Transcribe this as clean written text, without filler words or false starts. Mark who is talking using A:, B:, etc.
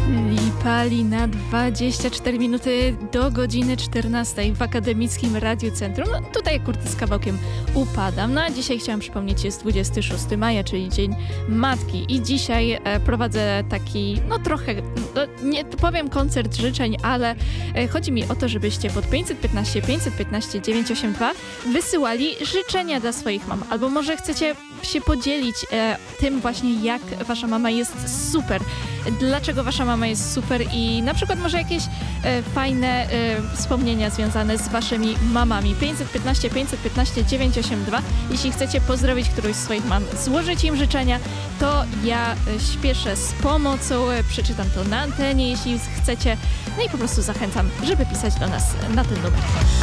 A: Lipali na 24 minuty do godziny 14 w Akademickim Radiu Centrum. No, tutaj akurat z kawałkiem upadam. No a dzisiaj chciałam przypomnieć, jest 26 maja, czyli Dzień Matki. I dzisiaj prowadzę taki, no trochę, nie powiem koncert życzeń, ale chodzi mi o to, żebyście pod 515 982 wysyłali życzenia dla swoich mam. Albo może chcecie się podzielić tym właśnie, jak wasza mama jest super. Dlaczego wasza mama jest super i na przykład może jakieś fajne wspomnienia związane z waszymi mamami. 515 982. Jeśli chcecie pozdrowić którąś z swoich mam, złożyć im życzenia, to ja śpieszę z pomocą, przeczytam to na antenie, jeśli chcecie. No i po prostu zachęcam, żeby pisać do nas na ten numer.